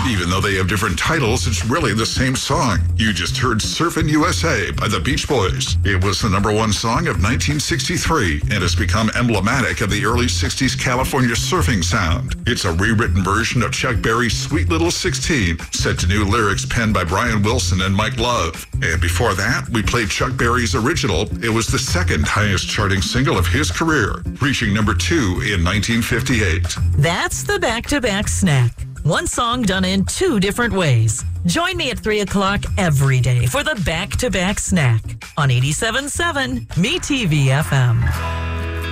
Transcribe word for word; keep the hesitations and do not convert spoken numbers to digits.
Even though they have different titles, it's really the same song. You just heard Surfin' U S A by the Beach Boys. It was the number one song of nineteen sixty-three and has become emblematic of the early sixties California surfing sound. It's a rewritten version of Chuck Berry's Sweet Little sixteen, set to new lyrics penned by Brian Wilson and Mike Love. And before that, we played Chuck Berry's original. It was the second highest charting single of his career, reaching number two in nineteen fifty-eight. That's the back-to-back snack. One song done in two different ways. Join me at three o'clock every day for the back-to-back snack on eighty-seven point seven Me T V F M.